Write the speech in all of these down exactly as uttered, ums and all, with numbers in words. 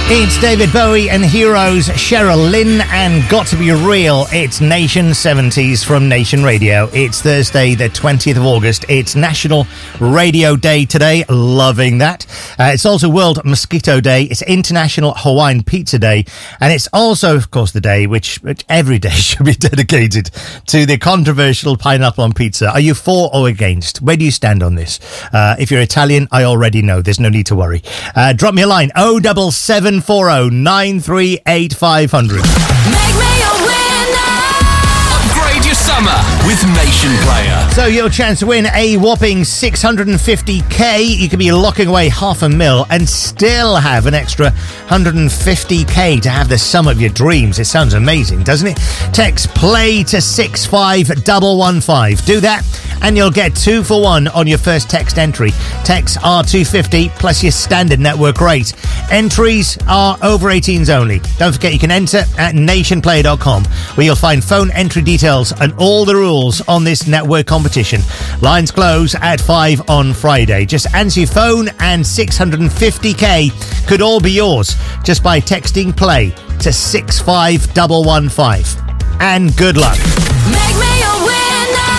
It's David Bowie and Heroes, Cheryl Lynn, and Got to Be Real. It's Nation seventies from Nation Radio. It's Thursday, the twentieth of August. It's National Radio Day today. Loving that. Uh, it's also World Mosquito Day. It's International Hawaiian Pizza Day. And it's also, of course, the day which, which every day should be dedicated to the controversial pineapple on pizza. Are you for or against? Where do you stand on this? Uh, if you're Italian, I already know. There's no need to worry. Uh, drop me a line. oh seven seven four oh nine three eight five hundred. Make me a winner. Upgrade your summer with Nation Player. So your chance to win a whopping six hundred fifty k. You could be locking away half a mil and still have an extra one hundred fifty k to have the sum of your dreams. It sounds amazing, doesn't it? Text play to six five one one five. Do that and you'll get two for one on your first text entry. Text R two fifty plus your standard network rate. Entries are over eighteens only. Don't forget you can enter at nation player dot com, where you'll find phone entry details and all the rules on this network competition. Lines close at five on Friday. Just answer your phone and six hundred fifty k could all be yours just by texting play to six five one one five. And good luck. Make me a winner.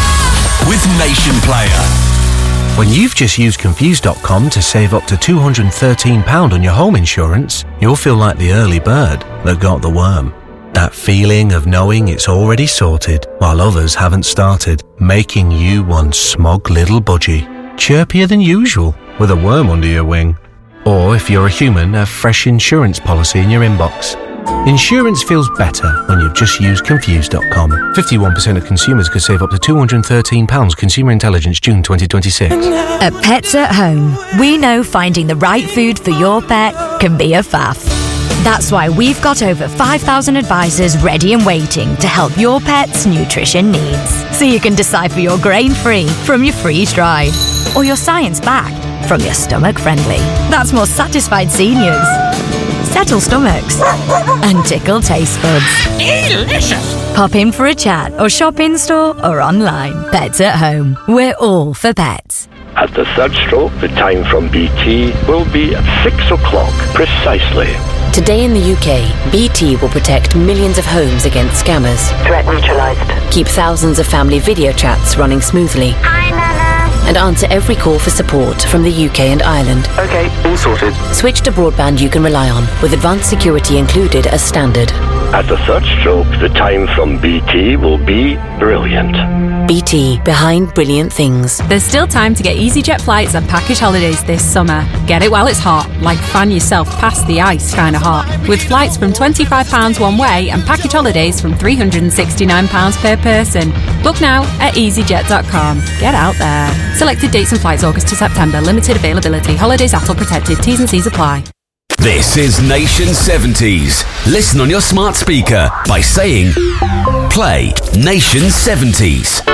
With Nation Player. When you've just used Confused dot com to save up to two hundred thirteen pounds on your home insurance, you'll feel like the early bird that got the worm. That feeling of knowing it's already sorted while others haven't started, making you one smug little budgie, chirpier than usual with a worm under your wing. Or if you're a human, a fresh insurance policy in your inbox. Insurance feels better when you've just used Confused dot com. fifty-one percent of consumers could save up to two hundred thirteen pounds. Consumer Intelligence, June twenty twenty-six. At Pets at Home, we know finding the right food for your pet can be a faff. That's why we've got over five thousand advisors ready and waiting to help your pet's nutrition needs. So you can decide for your grain-free from your freeze-dried, or your science-backed from your stomach-friendly. That's more satisfied seniors, settle stomachs, and tickle taste buds. Delicious. Pop in for a chat or shop in-store or online. Pets at Home. We're all for pets. At the third stroke, the time from B T will be at six o'clock precisely. Today in the U K, B T will protect millions of homes against scammers. Threat neutralized. Keep thousands of family video chats running smoothly. Hi, Nana. And answer every call for support from the U K and Ireland. Okay, all sorted. Switch to broadband you can rely on, with advanced security included as standard. At the third stroke, the time from B T will be brilliant. B T, behind brilliant things. There's still time to get EasyJet flights and package holidays this summer. Get it while it's hot, like fan yourself past the ice kind of hot. With flights from twenty-five pounds one way and package holidays from three hundred sixty-nine pounds per person. Book now at easyjet dot com. Get out there. Selected dates and flights August to September. Limited availability. Holidays A T L protected. T's and C's apply. This is Nation seventies. Listen on your smart speaker by saying play Nation seventies.